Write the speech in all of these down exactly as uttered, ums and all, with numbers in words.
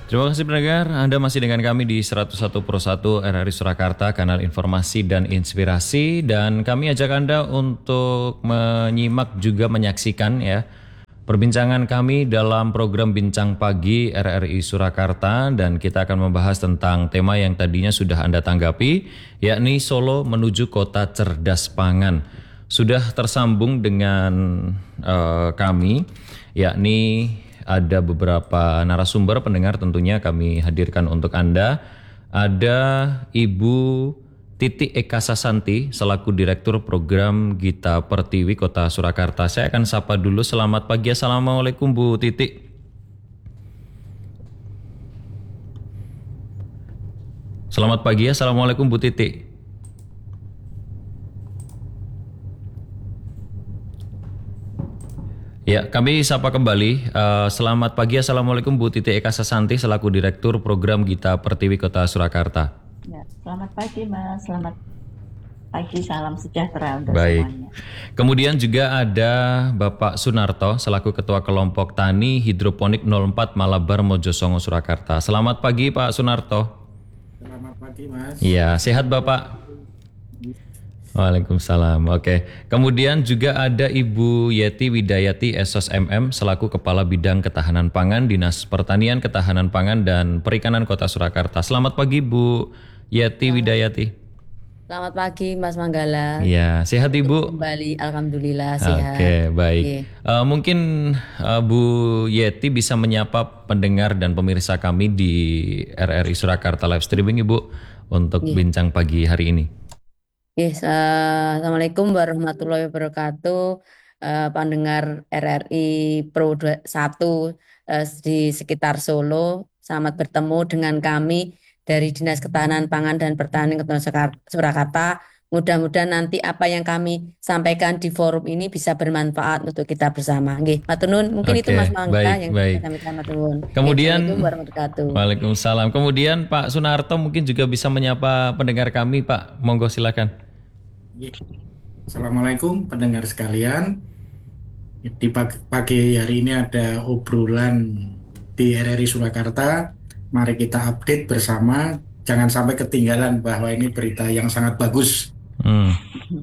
Terima kasih pendengar, Anda masih dengan kami di seratus satu per satu R R I Surakarta, kanal informasi dan inspirasi. Dan kami ajak Anda untuk menyimak juga menyaksikan ya perbincangan kami dalam program Bincang Pagi R R I Surakarta. Dan kita akan membahas tentang tema yang tadinya sudah Anda tanggapi, yakni Solo menuju kota cerdas pangan. Sudah tersambung dengan uh, kami, yakni ada beberapa narasumber pendengar tentunya kami hadirkan untuk Anda. Ada Ibu Titi Eka Sasanti selaku Direktur Program Gita Pertiwi Kota Surakarta. Saya akan sapa dulu. Selamat pagi, Assalamualaikum Bu Titi. Selamat pagi, Assalamualaikum Bu Titi. Ya, kami sapa kembali. Uh, selamat pagi, Assalamualaikum Bu Titi Eka Sasanti selaku Direktur Program Gita Pertiwi Kota Surakarta. Ya, selamat pagi Mas, selamat pagi, salam sejahtera untuk Baik. semuanya. Kemudian juga ada Bapak Sunarto selaku Ketua Kelompok Tani Hidroponik nol empat Malabar Mojosongo Surakarta. Selamat pagi Pak Sunarto. Selamat pagi Mas. Iya, sehat Bapak? Waalaikumsalam. Oke. Kemudian juga ada Ibu Yeti Widayati S O S M M selaku Kepala Bidang Ketahanan Pangan Dinas Pertanian, Ketahanan Pangan dan Perikanan Kota Surakarta. Selamat pagi Bu Yeti Widayati. Selamat pagi Mas Manggala. Iya, sehat Ibu? Kembali, alhamdulillah sehat. Oke, baik. Oke. Uh, mungkin uh, Bu Yeti bisa menyapa pendengar dan pemirsa kami di R R I Surakarta live streaming Ibu untuk Oke. bincang pagi hari ini. Yes, uh, Assalamualaikum warahmatullahi wabarakatuh. Uh, pendengar R R I Pro satu uh, di sekitar Solo, selamat bertemu dengan kami dari Dinas Ketahanan Pangan dan Pertanian Kota Surakarta. Mudah-mudahan nanti apa yang kami sampaikan di forum ini bisa bermanfaat untuk kita bersama. Nggih, matur nuwun. Mungkin Oke, itu Mas Mangga baik, yang baik. bisa sampaikan, matur nuwun. Kemudian, Assalamualaikum warahmatullahi wabarakatuh. Waalaikumsalam. Kemudian Pak Sunarto mungkin juga bisa menyapa pendengar kami Pak. Monggo silakan. Assalamualaikum pendengar sekalian. Di pagi, pagi hari ini ada obrolan di R R I Surakarta. Mari kita update bersama. Jangan sampai ketinggalan bahwa ini berita yang sangat bagus. Hmm.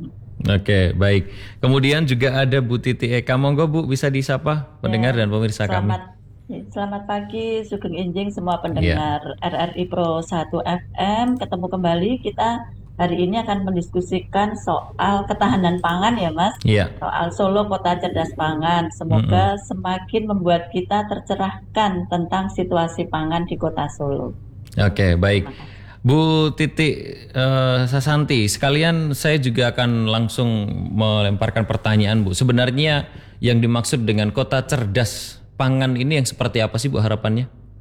Oke, baik. Kemudian juga ada Bu Titi Eka. Monggo Bu, bisa disapa pendengar Ya, dan pemirsa selamat, kami. Selamat pagi, Sugeng Enjing semua pendengar R R I Pro satu F M. Ketemu kembali, kita hari ini akan mendiskusikan soal ketahanan pangan ya Mas. Iya. Soal Solo Kota Cerdas Pangan. Semoga mm-hmm. semakin membuat kita tercerahkan tentang situasi pangan di Kota Solo. Oke, baik. Bu Titi uh, Sasanti, sekalian saya juga akan langsung melemparkan pertanyaan Bu. Sebenarnya yang dimaksud dengan kota cerdas pangan ini yang seperti apa sih Bu harapannya?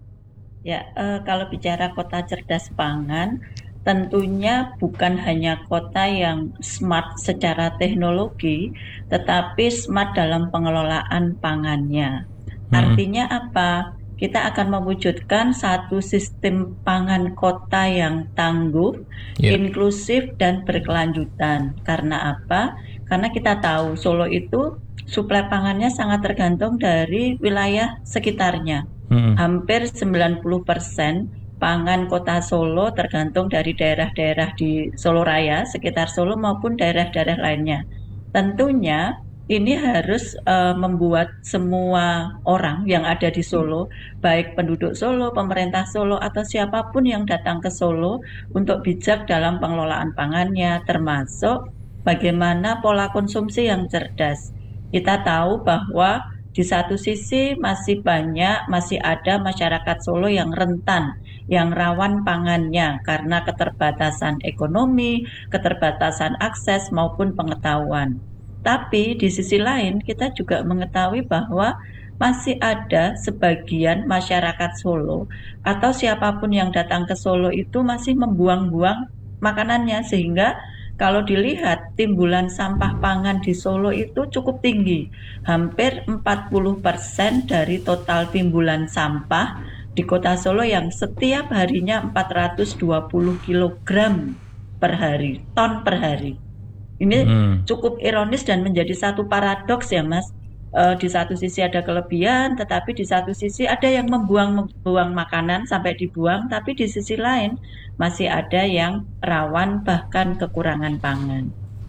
Ya, uh, kalau bicara kota cerdas pangan, tentunya bukan hanya kota yang smart secara teknologi, tetapi smart dalam pengelolaan pangannya. Hmm. Artinya apa? Kita akan mewujudkan satu sistem pangan kota yang tangguh, yeah. inklusif, dan berkelanjutan. Karena apa? Karena kita tahu Solo itu suplai pangannya sangat tergantung dari wilayah sekitarnya. Hmm. Hampir sembilan puluh persen pangan kota Solo tergantung dari daerah-daerah di Solo Raya, sekitar Solo maupun daerah-daerah lainnya. Tentunya ini harus uh, membuat semua orang yang ada di Solo, baik penduduk Solo, pemerintah Solo, atau siapapun yang datang ke Solo untuk bijak dalam pengelolaan pangannya, termasuk bagaimana pola konsumsi yang cerdas. Kita tahu bahwa di satu sisi masih banyak, masih ada masyarakat Solo yang rentan, yang rawan pangannya karena keterbatasan ekonomi, keterbatasan akses maupun pengetahuan. Tapi di sisi lain kita juga mengetahui bahwa masih ada sebagian masyarakat Solo atau siapapun yang datang ke Solo itu masih membuang-buang makanannya, sehingga kalau dilihat timbulan sampah pangan di Solo itu cukup tinggi. Hampir empat puluh persen dari total timbulan sampah di kota Solo yang setiap harinya empat ratus dua puluh kilogram per hari, ton per hari. Ini hmm. cukup ironis dan menjadi satu paradoks ya Mas. eh, di satu sisi ada kelebihan, tetapi di satu sisi ada yang membuang-membuang makanan sampai dibuang, tapi di sisi lain masih ada yang rawan bahkan kekurangan pangan.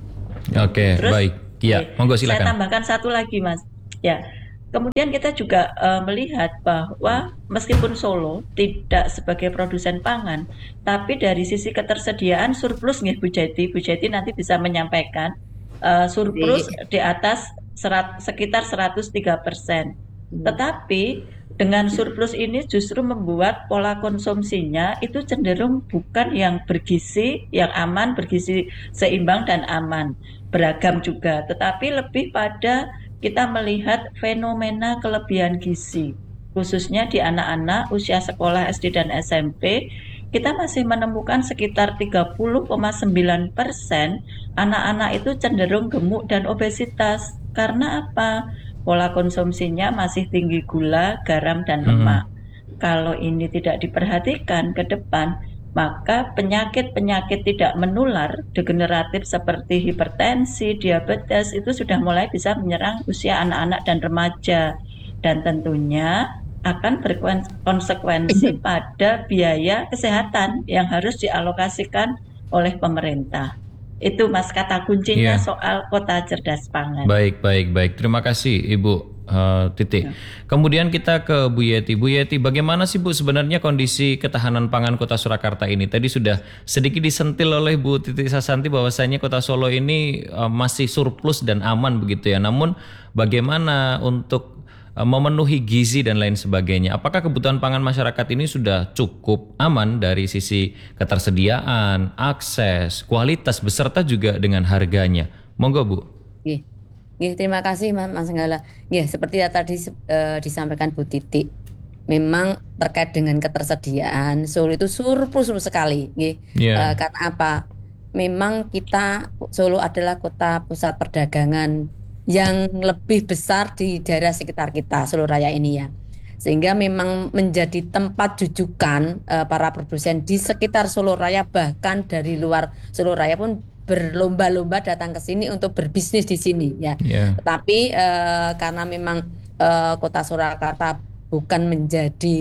Oke, Terus, baik. Iya, oke, monggo saya silakan. tambahkan satu lagi, Mas. Ya, kemudian kita juga eh, melihat bahwa meskipun Solo tidak sebagai produsen pangan, tapi dari sisi ketersediaan surplus nih Bu Jeti, Bu Jeti nanti bisa menyampaikan eh, surplus Jadi, di atas serat, sekitar seratus tiga persen. Tetapi dengan surplus ini justru membuat pola konsumsinya itu cenderung bukan yang bergizi, yang aman, bergizi seimbang dan aman, beragam juga, tetapi lebih pada kita melihat fenomena kelebihan gizi, khususnya di anak-anak usia sekolah S D dan S M P. Kita masih menemukan sekitar tiga puluh koma sembilan persen anak-anak itu cenderung gemuk dan obesitas. Karena apa? Pola konsumsinya masih tinggi gula, garam, dan lemak. Mhm. Kalau ini tidak diperhatikan ke depan, maka penyakit-penyakit tidak menular degeneratif seperti hipertensi, diabetes itu sudah mulai bisa menyerang usia anak-anak dan remaja, dan tentunya akan berkonsekuensi pada biaya kesehatan yang harus dialokasikan oleh pemerintah. Itu Mas kata kuncinya Iya. soal kota cerdas pangan. Baik, baik, baik. Terima kasih Ibu eh, Titi. Ya. Kemudian kita ke Bu Yeti. Bu Yeti, bagaimana sih Bu sebenarnya kondisi ketahanan pangan Kota Surakarta ini? Tadi sudah sedikit disentil oleh Bu Titi Sasanti bahwasanya Kota Solo ini eh, masih surplus dan aman begitu ya. Namun bagaimana untuk eh, memenuhi gizi dan lain sebagainya? Apakah kebutuhan pangan masyarakat ini sudah cukup aman dari sisi ketersediaan, akses, kualitas beserta juga dengan harganya? Monggo Bu. Nggih. Nggih, terima kasih Mas Mas Anggala. Nggih, seperti yang tadi eh, disampaikan Bu Titi, memang terkait dengan ketersediaan Solo itu surplus sekali, nggih. Iya. Eh, karena apa? Memang kita Solo adalah kota pusat perdagangan yang lebih besar di daerah sekitar kita, Solo Raya ini ya. Sehingga memang menjadi tempat jujukan eh, para produsen di sekitar Solo Raya, bahkan dari luar Solo Raya pun berlomba-lomba datang ke sini untuk berbisnis di sini ya. Iya. Tetapi eh, karena memang eh, kota Surakarta bukan menjadi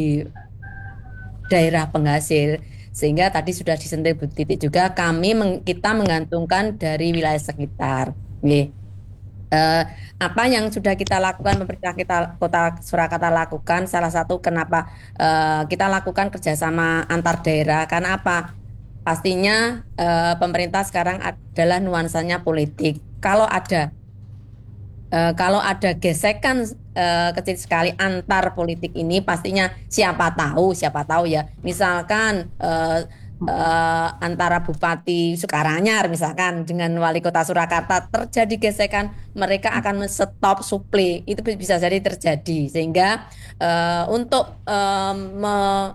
daerah penghasil, sehingga tadi sudah disentil Bu Titik juga, kami meng- kita menggantungkan dari wilayah sekitar. Nggih. Eh, apa yang sudah kita lakukan, pemerintah kita kota Surakarta lakukan, salah satu kenapa eh, kita lakukan kerjasama antar daerah, karena apa? Pastinya eh, pemerintah sekarang adalah nuansanya politik. Kalau ada eh, kalau ada gesekan eh, kecil sekali antar politik ini, pastinya siapa tahu, siapa tahu ya. Misalkan eh, eh, antara Bupati Sukaranyar misalkan dengan Wali Kota Surakarta terjadi gesekan, mereka akan men-stop suplai. Itu bisa jadi terjadi, sehingga eh, untuk eh, me-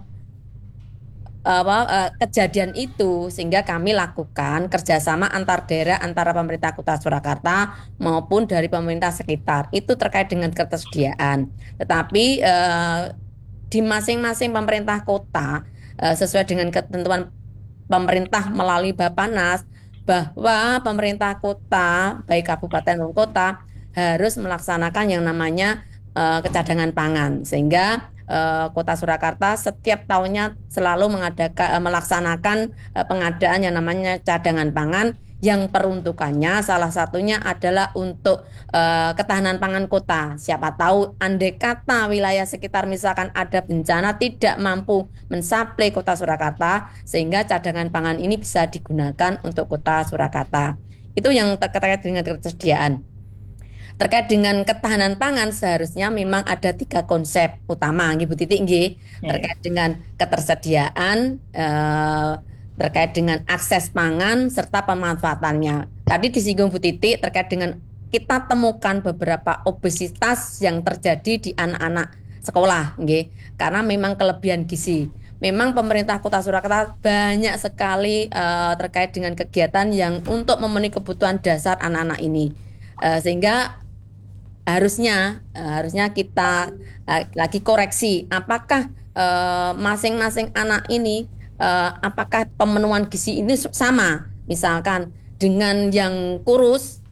apa eh, kejadian itu, sehingga kami lakukan kerjasama antar daerah antara pemerintah Kota Surakarta maupun dari pemerintah sekitar itu terkait dengan ketersediaan. Tetapi eh, di masing-masing pemerintah kota eh, sesuai dengan ketentuan pemerintah melalui Bappenas, bahwa pemerintah kota baik kabupaten maupun kota harus melaksanakan yang namanya eh, kecadangan pangan, sehingga eh, Kota Surakarta setiap tahunnya selalu mengadakan eh, melaksanakan eh, pengadaan yang namanya cadangan pangan, yang peruntukannya salah satunya adalah untuk eh, ketahanan pangan kota. Siapa tahu andai kata wilayah sekitar misalkan ada bencana tidak mampu mensuplai Kota Surakarta, sehingga cadangan pangan ini bisa digunakan untuk Kota Surakarta. Itu yang terkait dengan ketersediaan. Terkait dengan ketahanan pangan, seharusnya memang ada tiga konsep utama, nggih Bu Titik, nggih, Ya, terkait dengan ketersediaan, eh, terkait dengan akses pangan serta pemanfaatannya. Tadi disinggung Bu Titik terkait dengan kita temukan beberapa obesitas yang terjadi di anak-anak sekolah, nggih, karena memang kelebihan gizi. Memang pemerintah Kota Surakarta banyak sekali eh, terkait dengan kegiatan yang untuk memenuhi kebutuhan dasar anak-anak ini. Eh, sehingga harusnya eh, harusnya kita eh, lagi koreksi apakah eh, masing-masing anak ini eh, apakah pemenuhan gizi ini sama, misalkan dengan yang kurus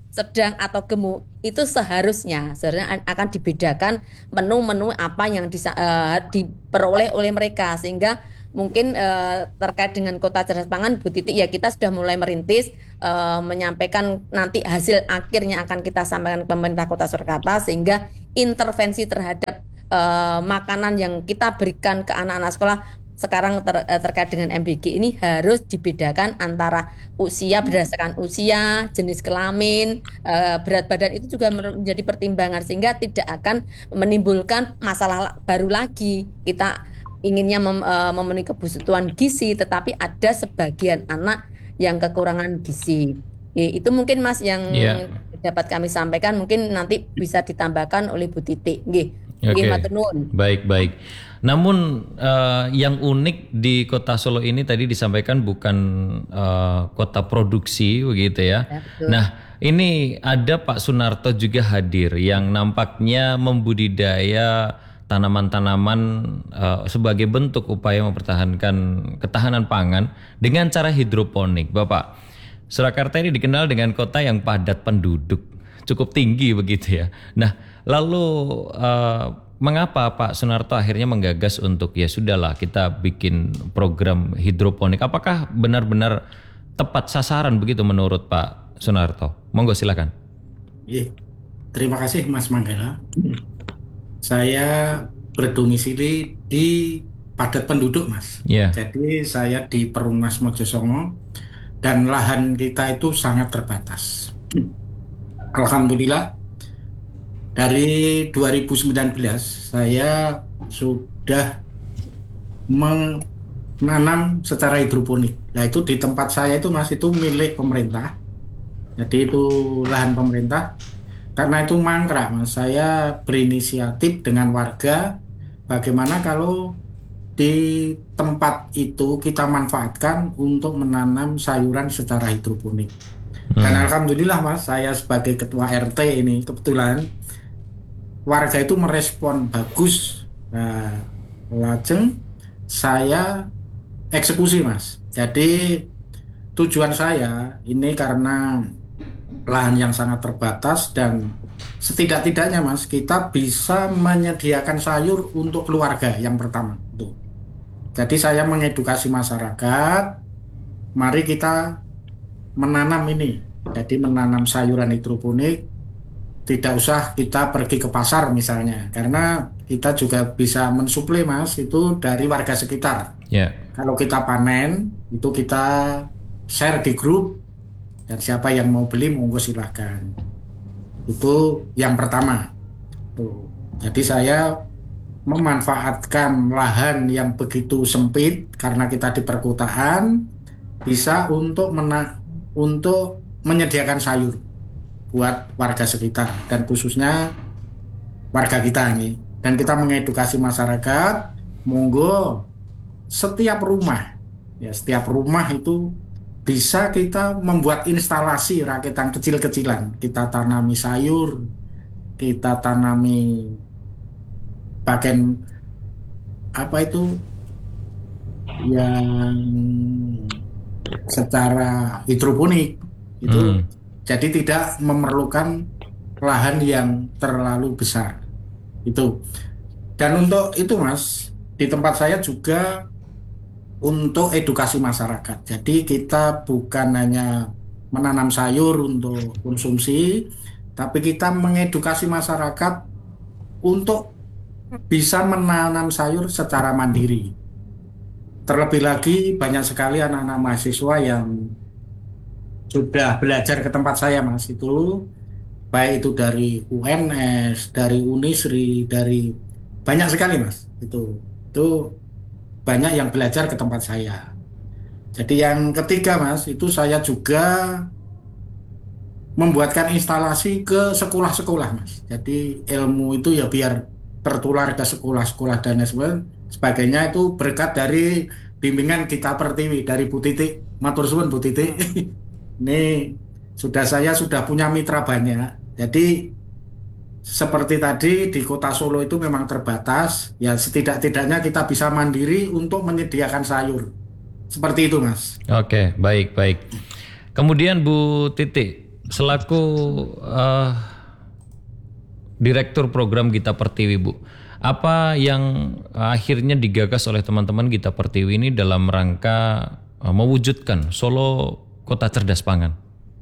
sedang atau gemuk, itu seharusnya seharusnya akan dibedakan menu-menu apa yang disa- eh, diperoleh oleh mereka, sehingga mungkin eh, terkait dengan kota cerdas pangan, Bu Titi, ya kita sudah mulai merintis eh, menyampaikan nanti hasil akhirnya akan kita sampaikan ke pemerintah Kota Surakarta, sehingga intervensi terhadap eh, makanan yang kita berikan ke anak-anak sekolah sekarang ter- eh, terkait dengan M B G ini harus dibedakan antara usia, berdasarkan usia, jenis kelamin, eh, berat badan, itu juga mer- menjadi pertimbangan, sehingga tidak akan menimbulkan masalah la- baru lagi. Kita inginnya mem- eh, memenuhi kebutuhan gizi, tetapi ada sebagian anak yang kekurangan gizi. I- Itu mungkin Mas yang Ya, dapat kami sampaikan, mungkin nanti bisa ditambahkan oleh Bu Titi. Nggih. Nggih, oke. matur nuwun. Baik, baik. Namun eh, yang unik di Kota Solo ini tadi disampaikan bukan eh, kota produksi begitu ya. Ya, betul. Nah, ini ada Pak Sunarto juga hadir yang nampaknya membudidaya tanaman-tanaman eh, sebagai bentuk upaya mempertahankan ketahanan pangan dengan cara hidroponik. Bapak, Surakarta ini dikenal dengan kota yang padat penduduk, cukup tinggi begitu ya. Nah, lalu eh, mengapa Pak Sunarto akhirnya menggagas untuk ya sudahlah kita bikin program hidroponik? Apakah benar-benar tepat sasaran begitu menurut Pak Sunarto? Monggo silakan. Iya, terima kasih Mas Manggala. Saya berdomisili di padat penduduk, Mas. Ya, Jadi saya di Perumnas Mojosongo dan lahan kita itu sangat terbatas. Alhamdulillah dari dua ribu sembilan belas saya sudah menanam secara hidroponik. Nah itu di tempat saya itu Mas, itu milik pemerintah. Jadi itu lahan pemerintah. Karena itu mangkrak Mas, saya berinisiatif dengan warga bagaimana kalau di tempat itu kita manfaatkan untuk menanam sayuran secara hidroponik. Dan Hmm. alhamdulillah Mas, saya sebagai ketua R T ini kebetulan warga itu merespon bagus. Nah, lajeng saya eksekusi Mas. Jadi tujuan saya ini karena lahan yang sangat terbatas dan setidak-tidaknya Mas kita bisa menyediakan sayur untuk keluarga yang pertama. Tuh. Jadi saya mengedukasi masyarakat, mari kita menanam ini. Jadi menanam sayuran hidroponik, tidak usah kita pergi ke pasar misalnya, karena kita juga bisa mensuplai Mas itu dari warga sekitar. ya, Kalau kita panen, itu kita share di grup, dan siapa yang mau beli monggo silahkan. Itu yang pertama. Tuh. Jadi saya memanfaatkan lahan yang begitu sempit karena kita di perkotaan bisa untuk mena untuk menyediakan sayur buat warga sekitar dan khususnya warga kita ini. Dan kita mengedukasi masyarakat, monggo setiap rumah, ya setiap rumah itu bisa kita membuat instalasi rakitan kecil-kecilan. Kita tanami sayur, kita tanami bagian apa itu yang secara hidroponik itu. Hmm. Jadi tidak memerlukan lahan yang terlalu besar. Itu. Dan untuk itu Mas, di tempat saya juga untuk edukasi masyarakat. Jadi kita bukan hanya menanam sayur untuk konsumsi, tapi kita mengedukasi masyarakat untuk bisa menanam sayur secara mandiri. Terlebih lagi banyak sekali anak-anak mahasiswa yang sudah belajar ke tempat saya Mas, itu baik itu dari U N S, dari Unisri, dari banyak sekali Mas. Itu itu banyak yang belajar ke tempat saya. Jadi yang ketiga Mas, itu saya juga membuatkan instalasi ke sekolah-sekolah Mas. Jadi ilmu itu ya biar tertular ke sekolah-sekolah dan sebagainya, itu berkat dari bimbingan kita Pertiwi dari Bu Titi. Matur suwun Bu Titi. Ini sudah saya sudah punya mitra banyak. Jadi seperti tadi di Kota Solo itu memang terbatas, ya setidak-tidaknya kita bisa mandiri untuk menyediakan sayur. Seperti itu Mas. Oke, baik, baik. Kemudian Bu Titi, selaku uh, Direktur Program Gita Pertiwi, Bu, apa yang akhirnya digagas oleh teman-teman Gita Pertiwi ini dalam rangka uh, mewujudkan Solo Kota Cerdas Pangan?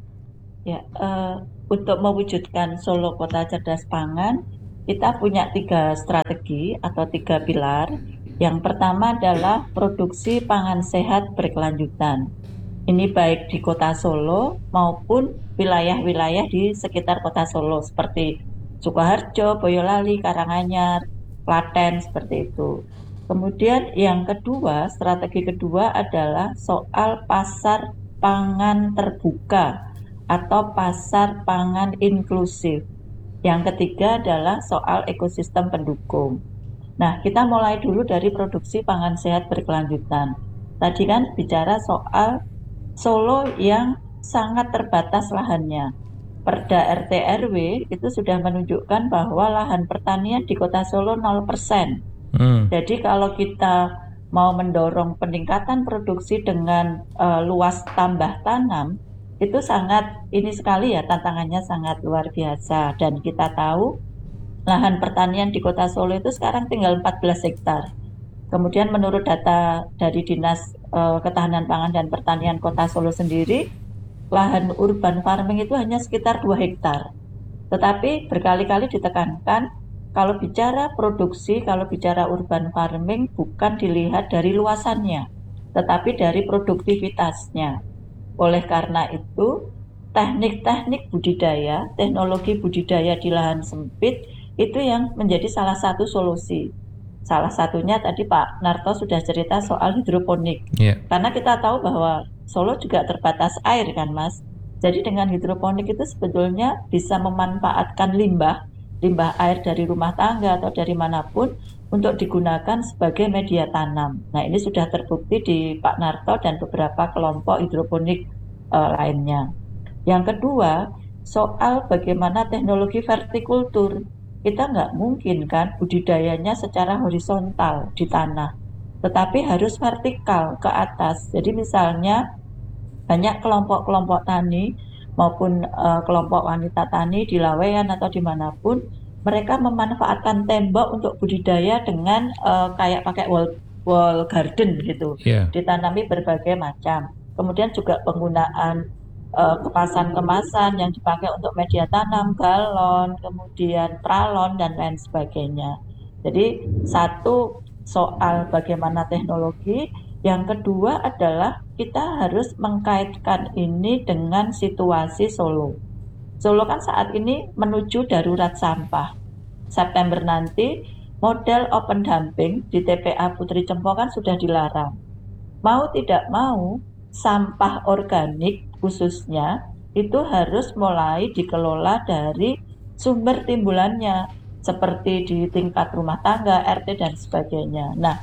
Ya, uh, untuk mewujudkan Solo Kota Cerdas Pangan, kita punya tiga strategi atau tiga pilar. Yang pertama adalah produksi pangan sehat berkelanjutan. Ini baik di Kota Solo maupun wilayah-wilayah di sekitar Kota Solo seperti Sukoharjo, Boyolali, Karanganyar, Klaten, seperti itu. Kemudian yang kedua, strategi kedua adalah soal pasar pangan terbuka atau pasar pangan inklusif. Yang ketiga adalah soal ekosistem pendukung. Nah, kita mulai dulu dari produksi pangan sehat berkelanjutan. Tadi kan bicara soal Solo yang sangat terbatas lahannya. Perda R T R W itu sudah menunjukkan bahwa lahan pertanian di Kota Solo nol persen. Hmm. Jadi kalau kita mau mendorong peningkatan produksi dengan uh, luas tambah tanam, itu sangat, ini sekali ya, tantangannya sangat luar biasa. Dan kita tahu lahan pertanian di Kota Solo itu sekarang tinggal empat belas hektar. Kemudian menurut data dari Dinas uh, Ketahanan Pangan dan Pertanian Kota Solo sendiri, lahan urban farming itu hanya sekitar dua hektar. Tetapi berkali-kali ditekankan, kalau bicara produksi, kalau bicara urban farming bukan dilihat dari luasannya, tetapi dari produktivitasnya. Oleh karena itu, teknik-teknik budidaya, teknologi budidaya di lahan sempit itu yang menjadi salah satu solusi. Salah satunya tadi Pak Narto sudah cerita soal hidroponik. Yeah. Karena kita tahu bahwa Solo juga terbatas air kan Mas. Jadi dengan hidroponik itu sebetulnya bisa memanfaatkan limbah, limbah air dari rumah tangga atau dari manapun untuk digunakan sebagai media tanam. Nah, ini sudah terbukti di Pak Narto dan beberapa kelompok hidroponik uh, lainnya. Yang kedua, soal bagaimana teknologi vertikultur. Kita nggak mungkin kan budidayanya secara horizontal di tanah, tetapi harus vertikal ke atas. Jadi misalnya banyak kelompok-kelompok tani maupun uh, kelompok wanita tani di Laweyan atau dimanapun, mereka memanfaatkan tembok untuk budidaya dengan uh, kayak pakai wall, wall garden gitu, yeah. Ditanami berbagai macam. Kemudian juga penggunaan uh, kemasan-kemasan yang dipakai untuk media tanam, galon, kemudian pralon dan lain sebagainya. Jadi satu soal bagaimana teknologi, yang kedua adalah kita harus mengkaitkan ini dengan situasi Solo. Solo kan saat ini menuju darurat sampah. September nanti model open dumping di T P A Putri Cempo kan sudah dilarang. Mau tidak mau, sampah organik khususnya itu harus mulai dikelola dari sumber timbulannya seperti di tingkat rumah tangga, R T dan sebagainya. Nah,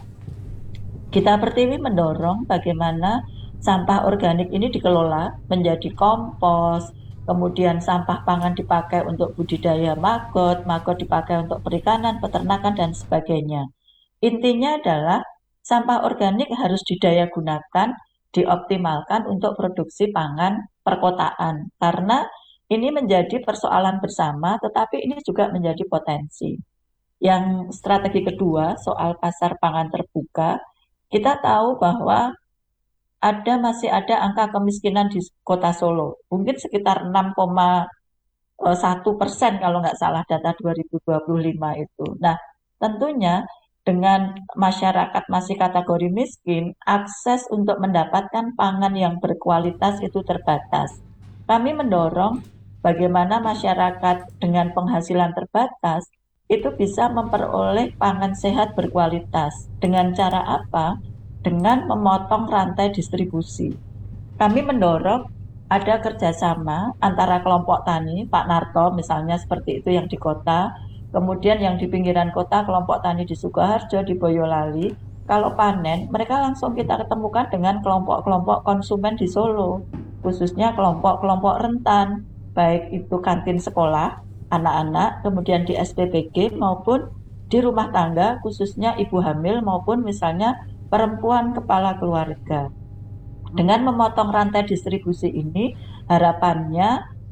Gita Pertiwi mendorong bagaimana sampah organik ini dikelola menjadi kompos, kemudian sampah pangan dipakai untuk budidaya maggot, maggot dipakai untuk perikanan, peternakan dan sebagainya. Intinya adalah sampah organik harus didaya gunakan, dioptimalkan untuk produksi pangan perkotaan. Karena ini menjadi persoalan bersama, tetapi ini juga menjadi potensi. Yang strategi kedua, soal pasar pangan terbuka, kita tahu bahwa ada masih ada angka kemiskinan di Kota Solo. Mungkin sekitar enam koma satu persen kalau nggak salah data dua ribu dua puluh lima itu. Nah, tentunya dengan masyarakat masih kategori miskin, akses untuk mendapatkan pangan yang berkualitas itu terbatas. Kami mendorong bagaimana masyarakat dengan penghasilan terbatas itu bisa memperoleh pangan sehat berkualitas. Dengan cara apa? Dengan memotong rantai distribusi. Kami mendorong ada kerjasama antara kelompok tani, Pak Narto misalnya seperti itu yang di kota, kemudian yang di pinggiran kota, kelompok tani di Sukoharjo, di Boyolali, kalau panen, mereka langsung kita ketemukan dengan kelompok-kelompok konsumen di Solo, khususnya kelompok-kelompok rentan, baik itu kantin sekolah, anak-anak, kemudian di S P B G maupun di rumah tangga, khususnya ibu hamil maupun misalnya perempuan kepala keluarga. Dengan memotong rantai distribusi ini, harapannya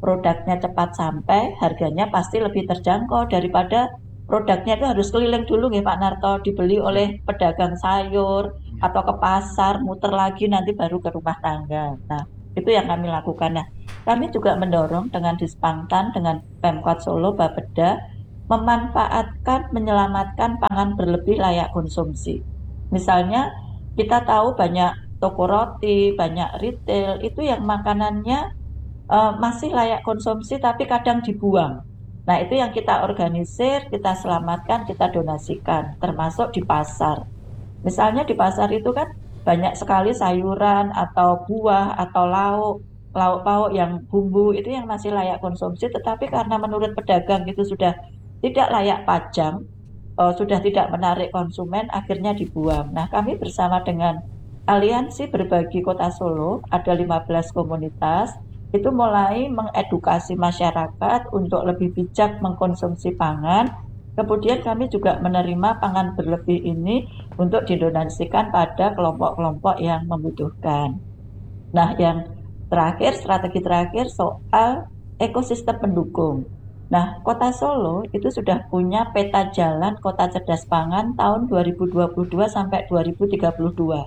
produknya cepat sampai, harganya pasti lebih terjangkau daripada produknya itu harus keliling dulu ya Pak Narto, dibeli oleh pedagang sayur atau ke pasar, muter lagi nanti baru ke rumah tangga. Nah, itu yang kami lakukan. Nah, kami juga mendorong dengan Dispangtan, dengan Pemkot Solo, Bapeda, memanfaatkan, menyelamatkan pangan berlebih layak konsumsi. Misalnya, kita tahu banyak toko roti, banyak retail, itu yang makanannya uh, masih layak konsumsi tapi kadang dibuang. Nah, itu yang kita organisir, kita selamatkan, kita donasikan, termasuk di pasar. Misalnya di pasar itu kan banyak sekali sayuran atau buah atau lauk, lauk pauk yang bumbu itu yang masih layak konsumsi, tetapi karena menurut pedagang itu sudah tidak layak pajang, uh, sudah tidak menarik konsumen, akhirnya dibuang. Nah, kami bersama dengan Aliansi Berbagi Kota Solo, ada lima belas komunitas, itu mulai mengedukasi masyarakat untuk lebih bijak mengkonsumsi pangan. Kemudian kami juga menerima pangan berlebih ini untuk didonasikan pada kelompok-kelompok yang membutuhkan. Nah, yang terakhir, strategi terakhir soal ekosistem pendukung. Nah, Kota Solo itu sudah punya peta jalan Kota Cerdas Pangan tahun dua ribu dua puluh dua sampai dua ribu tiga puluh dua.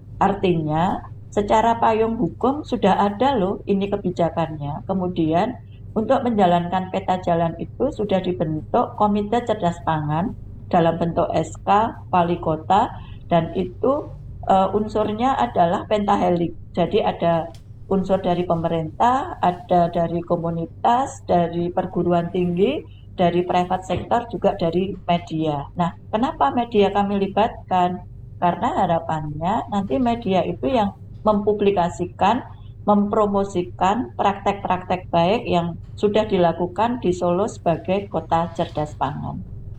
Artinya, secara payung hukum sudah ada loh ini kebijakannya. Kemudian, untuk menjalankan peta jalan itu sudah dibentuk Komite Cerdas Pangan dalam bentuk S K, Wali Kota, dan itu uh, unsurnya adalah pentahelik. Jadi ada unsur dari pemerintah, ada dari komunitas, dari perguruan tinggi, dari private sector, juga dari media. Nah, kenapa media kami libatkan? Karena harapannya nanti media itu yang mempublikasikan, mempromosikan praktek-praktek baik yang sudah dilakukan di Solo sebagai Kota Cerdas Pangan.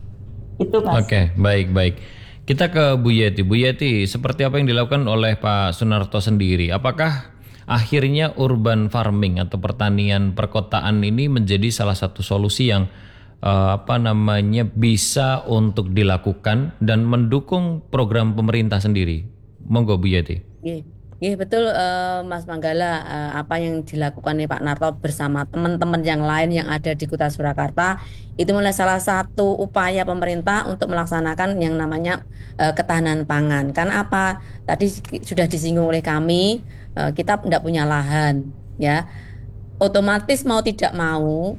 Itu Mas. Oke, baik-baik. Kita ke Bu Yeti. Bu Yeti, seperti apa yang dilakukan oleh Pak Sunarto sendiri? Apakah akhirnya urban farming atau pertanian perkotaan ini menjadi salah satu solusi yang uh, apa namanya bisa untuk dilakukan dan mendukung program pemerintah sendiri? Monggo Bu Yeti. Iya, iya betul eh, Mas Manggala, eh, apa yang dilakukan nih Pak Narto bersama teman-teman yang lain yang ada di Kota Surakarta itu mulai salah satu upaya pemerintah untuk melaksanakan yang namanya eh, ketahanan pangan. Karena apa? Tadi sudah disinggung oleh kami, eh, kita tidak punya lahan, ya. Otomatis mau tidak mau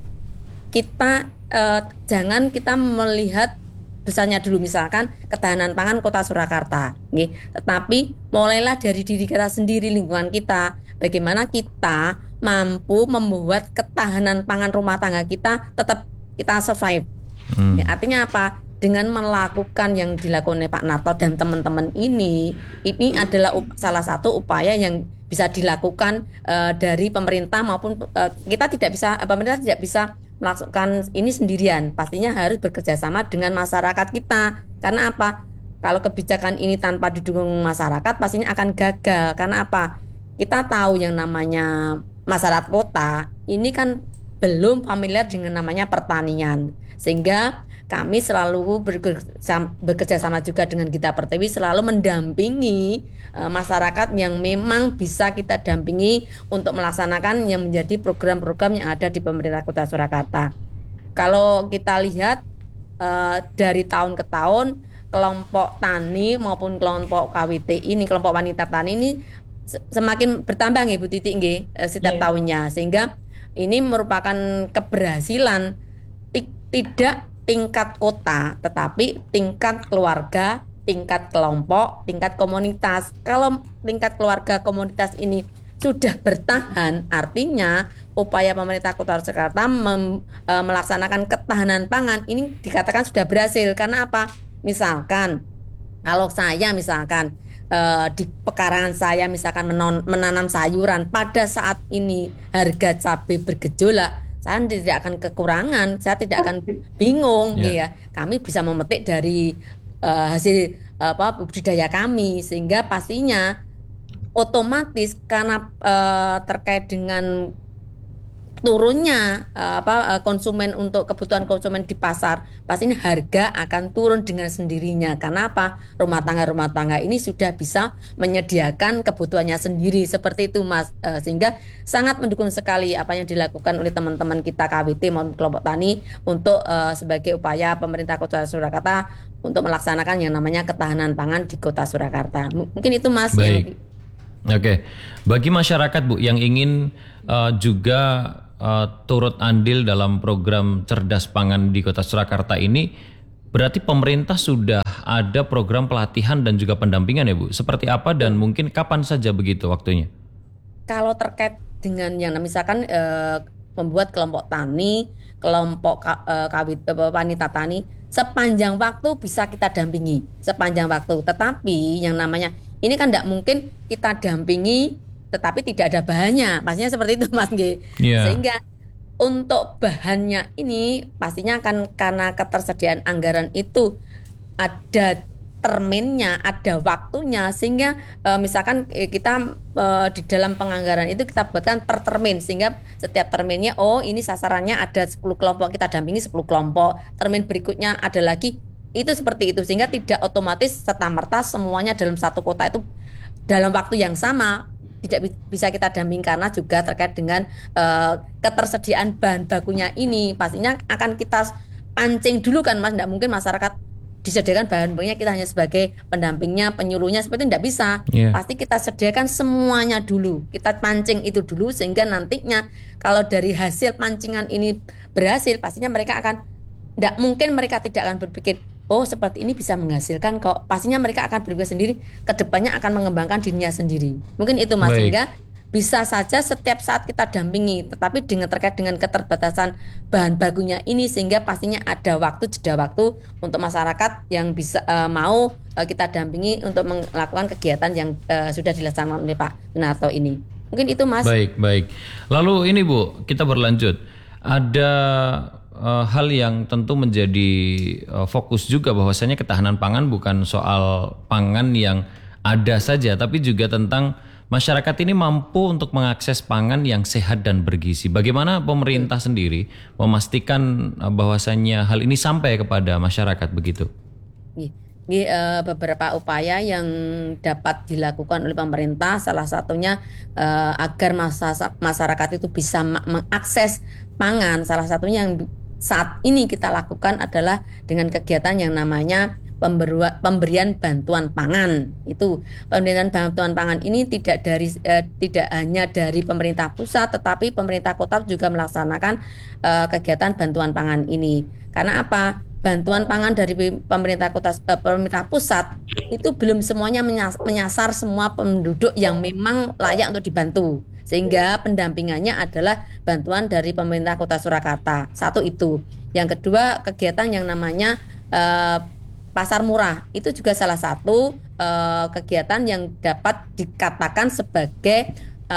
kita eh, jangan kita melihat besarnya dulu misalkan ketahanan pangan Kota Surakarta, nggih. Tetapi mulailah dari diri kita sendiri, lingkungan kita, bagaimana kita mampu membuat ketahanan pangan rumah tangga kita tetap kita survive. Hmm. Ya, artinya apa? Dengan melakukan yang dilakukan oleh Pak Narto dan teman-teman ini, ini adalah up- salah satu upaya yang bisa dilakukan uh, dari pemerintah maupun uh, kita tidak bisa, pemerintah tidak bisa melakukan ini sendirian, pastinya harus bekerja sama dengan masyarakat kita. Karena apa? Kalau kebijakan ini tanpa didukung masyarakat, pastinya akan gagal. Karena apa? Kita tahu yang namanya masyarakat kota ini kan belum familiar dengan namanya pertanian, sehingga kami selalu bekerja sama juga dengan Gita Pertiwi, selalu mendampingi uh, masyarakat yang memang bisa kita dampingi untuk melaksanakan yang menjadi program-program yang ada di pemerintah Kota Surakarta. Kalau kita lihat uh, dari tahun ke tahun, kelompok tani maupun kelompok K W T ini, kelompok wanita tani ini semakin bertambah nggih Bu Titi nggih uh, setiap yeah. tahunnya, sehingga ini merupakan keberhasilan t- tidak tingkat kota, tetapi tingkat keluarga, tingkat kelompok, tingkat komunitas. Kalau tingkat keluarga komunitas ini sudah bertahan, artinya upaya pemerintah Kota Surakarta mem, e, melaksanakan ketahanan pangan ini dikatakan sudah berhasil. Karena apa? Misalkan, kalau saya misalkan e, di pekarangan saya misalkan menon, menanam sayuran, pada saat ini harga cabai bergejolak, saya tidak akan kekurangan, saya tidak akan bingung, yeah. ya. Kami bisa memetik dari uh, hasil apa budidaya kami, sehingga pastinya otomatis karena uh, terkait dengan turunnya eh, apa eh, konsumen untuk kebutuhan konsumen di pasar, pastinya harga akan turun dengan sendirinya. Karena apa? Rumah tangga-rumah tangga ini sudah bisa menyediakan kebutuhannya sendiri seperti itu, Mas. Eh, sehingga sangat mendukung sekali apa yang dilakukan oleh teman-teman kita K W T maupun kelompok tani untuk eh, sebagai upaya pemerintah Kota Surakarta untuk melaksanakan yang namanya ketahanan pangan di Kota Surakarta. M- Mungkin itu, Mas, yang Baik. Oke, bagi masyarakat Bu yang ingin uh, juga uh, turut andil dalam program Cerdas Pangan di Kota Surakarta ini, berarti pemerintah sudah ada program pelatihan dan juga pendampingan ya Bu? Seperti apa dan mungkin kapan saja begitu waktunya? kalau terkait dengan yang misalkan eh, membuat kelompok tani, kelompok ka- eh, kawit eh, wanita tani, sepanjang waktu bisa kita dampingi, sepanjang waktu. Tetapi yang namanya ini kan tidak mungkin kita dampingi, tetapi tidak ada bahannya. Pastinya seperti itu, Mas G. Iya, Sehingga untuk bahannya ini pastinya akan karena ketersediaan anggaran itu ada terminnya, ada waktunya, sehingga eh, misalkan eh, kita eh, di dalam penganggaran itu kita buatkan per termin, sehingga setiap terminnya oh ini sasarannya ada sepuluh kelompok, kita dampingi sepuluh kelompok, termin berikutnya ada lagi, itu seperti itu, sehingga tidak otomatis serta-merta semuanya dalam satu kota itu dalam waktu yang sama tidak bi- bisa kita damping, karena juga terkait dengan eh, ketersediaan bahan bakunya ini pastinya akan kita pancing dulu kan, Mas. Tidak mungkin masyarakat disediakan bahan bakunya, kita hanya sebagai pendampingnya, penyuluhnya, seperti itu tidak bisa. iya, Pasti kita sediakan semuanya dulu, kita pancing itu dulu, sehingga nantinya kalau dari hasil pancingan ini berhasil, pastinya mereka akan, tidak mungkin mereka tidak akan berpikir oh seperti ini bisa menghasilkan kok. Pastinya mereka akan berpikir sendiri, kedepannya akan mengembangkan dirinya sendiri. Mungkin itu, Mas, baik. sehingga bisa saja setiap saat kita dampingi, tetapi dengan terkait dengan keterbatasan bahan bakunya ini, sehingga pastinya ada waktu, jeda waktu untuk masyarakat yang bisa eh, mau eh, kita dampingi untuk melakukan kegiatan yang eh, sudah dilaksanakan oleh Pak Sunarto ini. Mungkin itu, Mas. Baik, baik. Lalu ini Bu, kita berlanjut. Ada eh, hal yang tentu menjadi eh, fokus juga, bahwasanya ketahanan pangan bukan soal pangan yang ada saja, tapi juga tentang masyarakat ini mampu untuk mengakses pangan yang sehat dan bergizi. Bagaimana pemerintah sendiri memastikan eh, bahwasanya hal ini sampai kepada masyarakat begitu? Nih, ini eh, beberapa upaya yang dapat dilakukan oleh pemerintah, salah satunya eh, agar masa- masyarakat itu bisa ma- mengakses pangan. Salah satunya yang saat ini kita lakukan adalah dengan kegiatan yang namanya pemberua- pemberian bantuan pangan. Itu pemberian bantuan pangan ini tidak dari eh, tidak hanya dari pemerintah pusat, tetapi pemerintah kota juga melaksanakan eh, kegiatan bantuan pangan ini. Karena apa? Bantuan pangan dari pemerintah kota, eh, pemerintah pusat itu belum semuanya menyas- menyasar semua penduduk yang memang layak untuk dibantu. Sehingga pendampingannya adalah bantuan dari pemerintah Kota Surakarta. Satu itu. Yang kedua, kegiatan yang namanya eh, pasar murah. Itu juga salah satu eh, kegiatan yang dapat dikatakan sebagai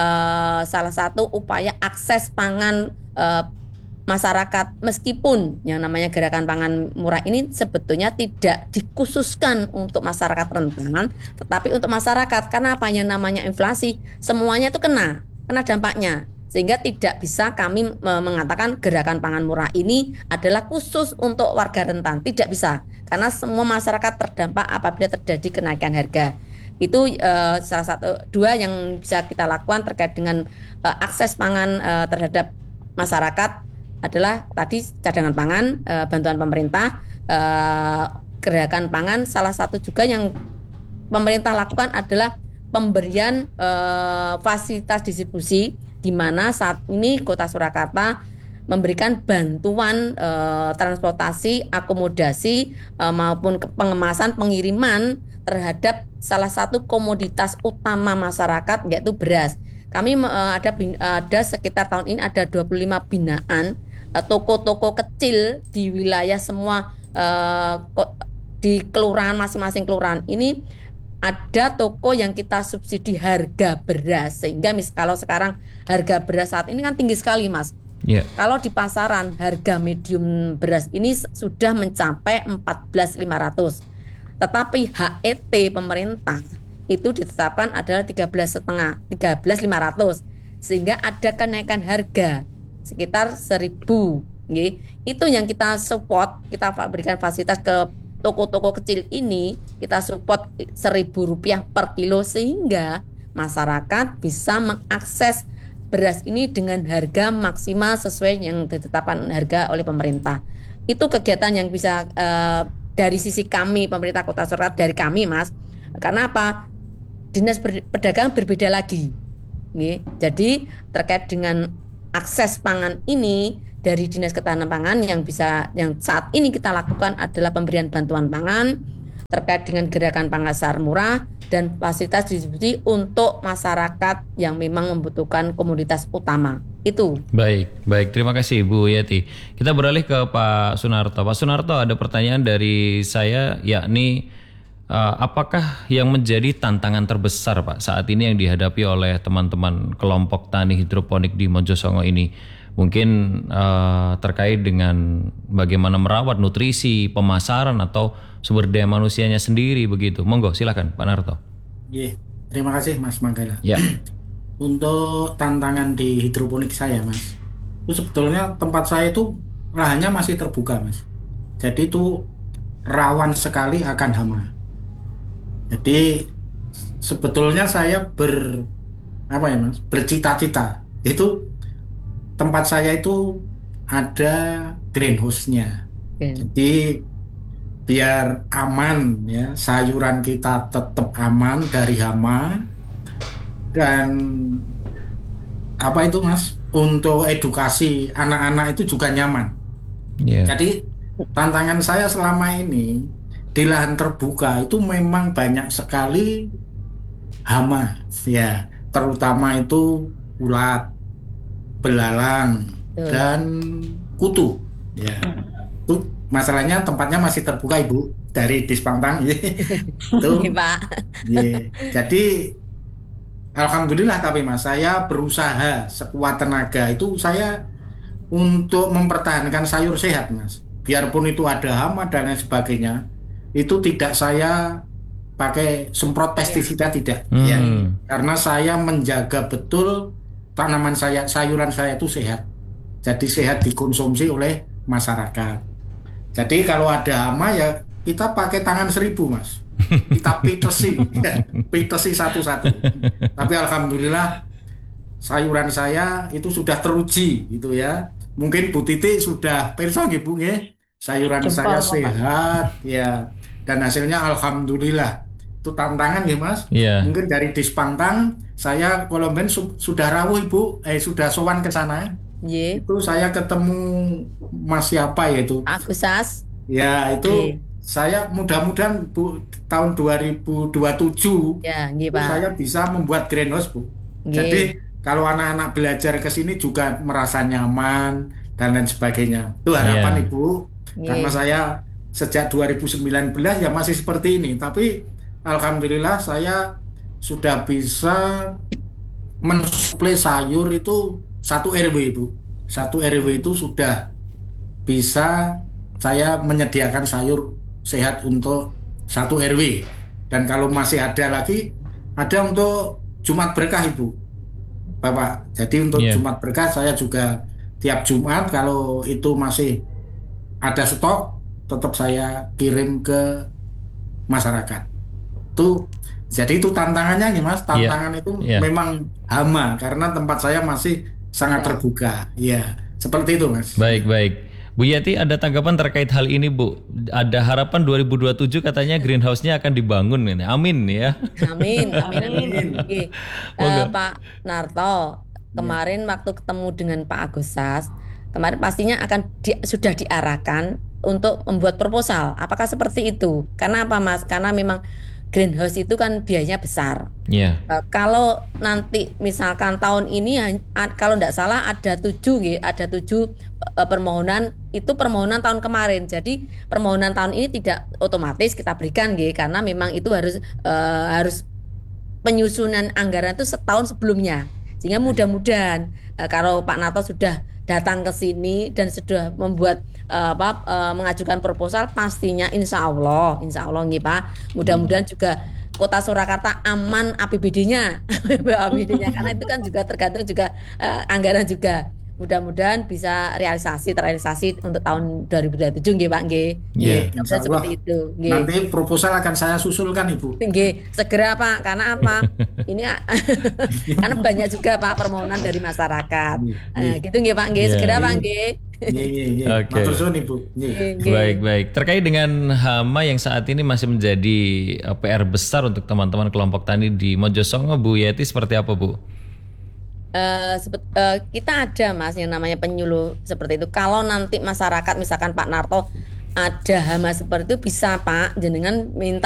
eh, salah satu upaya akses pangan eh, masyarakat, meskipun yang namanya gerakan pangan murah ini sebetulnya tidak dikhususkan untuk masyarakat rentan, tetapi untuk masyarakat, karena apa, yang namanya inflasi semuanya itu kena kena dampaknya, sehingga tidak bisa kami me- mengatakan gerakan pangan murah ini adalah khusus untuk warga rentan, tidak bisa, karena semua masyarakat terdampak apabila terjadi kenaikan harga. Itu eh, salah satu dua yang bisa kita lakukan terkait dengan eh, akses pangan eh, terhadap masyarakat adalah tadi cadangan pangan, eh, bantuan pemerintah, eh, gerakan pangan. Salah satu juga yang pemerintah lakukan adalah pemberian eh, fasilitas distribusi, di mana saat ini Kota Surakarta memberikan bantuan eh, transportasi, akomodasi eh, maupun ke- pengemasan, pengiriman terhadap salah satu komoditas utama masyarakat, yaitu beras. Kami eh, ada bin- ada sekitar tahun ini ada dua puluh lima binaan eh, toko-toko kecil di wilayah semua eh, ko- di kelurahan, masing-masing kelurahan ini ada toko yang kita subsidi harga beras, sehingga mis kalau sekarang harga beras saat ini kan tinggi sekali, Mas. Ya, Kalau di pasaran harga medium beras ini s- sudah mencapai empat belas lima ratus, tetapi H E T pemerintah itu ditetapkan adalah tiga belas setengah, tiga belas lima ratus, sehingga ada kenaikan harga. sekitar seribu. Nggih. Itu yang kita support, kita berikan fasilitas ke toko-toko kecil ini, kita support seribu rupiah per kilo sehingga masyarakat bisa mengakses beras ini dengan harga maksimal sesuai yang ditetapkan harga oleh pemerintah. Itu kegiatan yang bisa uh, dari sisi kami pemerintah Kota Surakarta, dari kami Mas. Karena apa? Dinas Perdagangan berbeda lagi. Nih, jadi terkait dengan akses pangan ini dari Dinas Ketahanan Pangan yang bisa yang saat ini kita lakukan adalah pemberian bantuan pangan terkait dengan gerakan pasar murah dan fasilitas distribusi untuk masyarakat yang memang membutuhkan komoditas utama. Itu. Baik, baik. Terima kasih Bu Yeti. Kita beralih ke Pak Sunarto. Pak Sunarto, ada pertanyaan dari saya, yakni uh, apakah yang menjadi tantangan terbesar Pak saat ini yang dihadapi oleh teman-teman kelompok tani hidroponik di Mojosongo ini? Mungkin uh, terkait dengan bagaimana merawat nutrisi, pemasaran atau sumber daya manusianya sendiri begitu. Monggo, silakan Pak Narto. Yeah. Terima kasih Mas Manggala. Ya. Untuk tantangan di hidroponik saya Mas, itu sebetulnya tempat saya itu lahannya masih terbuka Mas. Jadi itu rawan sekali akan hama. Jadi sebetulnya saya ber apa ya Mas, bercita-cita itu tempat saya itu ada greenhouse-nya. Okay. Jadi biar aman ya, sayuran kita tetap aman dari hama. Dan apa itu Mas, untuk edukasi anak-anak itu juga nyaman. Yeah. Jadi tantangan saya selama ini di lahan terbuka itu memang banyak sekali hama ya, terutama itu ulat, belalang, Tuh. dan kutu ya. Itu masalahnya tempatnya masih terbuka Ibu, dari Dispantang itu Pak. ya. Jadi alhamdulillah, tapi Mas, saya berusaha sekuat tenaga itu saya untuk mempertahankan sayur sehat Mas. Biarpun itu ada hama dan lain sebagainya, itu tidak saya pakai semprot pestisida, tidak Hmm. ya. Karena saya menjaga betul tanaman saya, sayuran saya itu sehat. Jadi sehat dikonsumsi oleh masyarakat. Jadi kalau ada hama ya kita pakai tangan seribu Mas. Kita pitesi, ya, pitesi satu-satu. Tapi alhamdulillah sayuran saya itu sudah teruji gitu ya. Mungkin Bu Titi sudah perso nggih Bu nggih. Sayuran Jempol, saya Bapak. sehat ya. Dan hasilnya alhamdulillah. Itu tantangan ya Mas. Iya. Mungkin dari Dispantang saya kalau ben su- sudah rawuh Ibu, eh sudah sowan ke sana. Ye, Itu saya ketemu Mas siapa ya itu? Agusas. Ya itu Ye. saya mudah-mudahan Bu tahun dua ribu dua puluh tujuh Ya, nggih itu Pak. saya bisa membuat greenhouse Bu. Nggih. Jadi kalau anak-anak belajar ke sini juga merasa nyaman dan lain sebagainya. Itu harapan Iya. Ibu. Nggih. Karena saya sejak dua ribu sembilan belas ya masih seperti ini. Tapi alhamdulillah saya sudah bisa mensuplai sayur itu satu R W Ibu. Satu R W itu sudah bisa saya menyediakan sayur sehat untuk satu R W. Dan kalau masih ada lagi, ada untuk Jumat Berkah Ibu, Bapak. Jadi untuk Iya. Jumat Berkah saya juga tiap Jumat kalau itu masih ada stok, tetap saya kirim ke masyarakat. Itu jadi itu tantangannya nih Mas. Tantangan itu Iya. memang hama karena tempat saya masih sangat terbuka. Ya, seperti itu Mas. Baik, baik. Bu Yati, ada tanggapan terkait hal ini Bu? Ada harapan dua ribu dua puluh tujuh katanya greenhouse-nya akan dibangun ini. Amin ya. Amin, amin, amin. Nggih. Eh, Monggo. Pak Narto, kemarin waktu ketemu dengan Pak Agusas, kemarin pastinya akan di- sudah diarahkan untuk membuat proposal. Apakah seperti itu? Karena apa Mas? Karena memang greenhouse itu kan biayanya besar. Iya. Eh, kalau nanti misalkan tahun ini han- a- kalau tidak salah ada tujuh, nggih, ada tujuh eh, permohonan, itu permohonan tahun kemarin. Jadi permohonan tahun ini tidak otomatis kita berikan, nggih, karena memang itu harus eh, harus penyusunan anggaran itu setahun sebelumnya. Sehingga mudah-mudahan eh, kalau Pak Nato sudah datang ke sini dan sudah membuat eh, apa eh, mengajukan proposal, pastinya insya Allah, insya Allah nggih Pak. Mudah-mudahan juga Kota Surakarta aman A P B D-nya, A P B D-nya karena itu kan juga tergantung juga eh, anggaran juga. mudah-mudahan bisa realisasi terrealisasi untuk tahun dua ribu dua puluh tujuh nggih Pak nggih. Iya. Insya Mudah-mudahan seperti Allah. itu nggih. Nanti proposal akan saya susulkan Ibu. Nggih, segera Pak. Karena apa? Ini karena banyak juga Pak permohonan dari masyarakat. Nggih, Eh, nggih, gitu nggih Pak nggih. Iya. Segera Pak nggih, nggih. nggih, nggih, nggih. Oke. Matur suwun Ibu. Nggih. Nggih, nggih. Baik, baik. Terkait dengan hama yang saat ini masih menjadi eh, P R besar untuk teman-teman kelompok tani di Mojosongo, Bu Yeti seperti apa, Bu? Eh, sepet- eh, kita ada Mas yang namanya penyuluh seperti itu. Kalau nanti masyarakat misalkan Pak Narto ada hama seperti itu bisa Pak jenengan minta